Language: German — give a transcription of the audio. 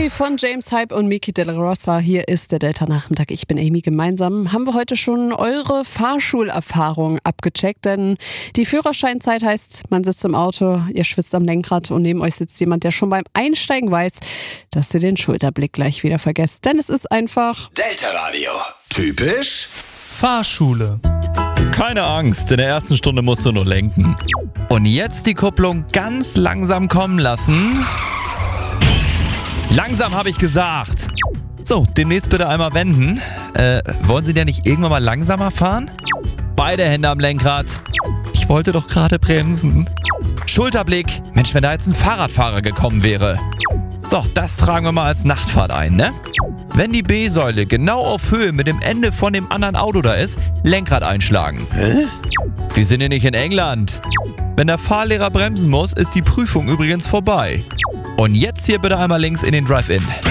Free von James Hype und Miki De La Rosa. Hier ist der Delta-Nachmittag. Ich bin Amy. Gemeinsam haben wir heute schon eure Fahrschulerfahrung abgecheckt, denn die Führerscheinzeit heißt, man sitzt im Auto, ihr schwitzt am Lenkrad und neben euch sitzt jemand, der schon beim Einsteigen weiß, dass ihr den Schulterblick gleich wieder vergesst. Denn es ist einfach Delta Radio. Typisch Fahrschule. Keine Angst, in der ersten Stunde musst du nur lenken. Und jetzt die Kupplung ganz langsam kommen lassen. Langsam habe ich gesagt. So, demnächst bitte einmal wenden. Wollen Sie denn nicht irgendwann mal langsamer fahren? Beide Hände am Lenkrad. Ich wollte doch gerade bremsen. Schulterblick. Mensch, wenn da jetzt ein Fahrradfahrer gekommen wäre. So, das tragen wir mal als Nachtfahrt ein, ne? Wenn die B-Säule genau auf Höhe mit dem Ende von dem anderen Auto da ist, Lenkrad einschlagen. Hä? Wir sind hier nicht in England. Wenn der Fahrlehrer bremsen muss, ist die Prüfung übrigens vorbei. Und jetzt hier bitte einmal links in den Drive-In.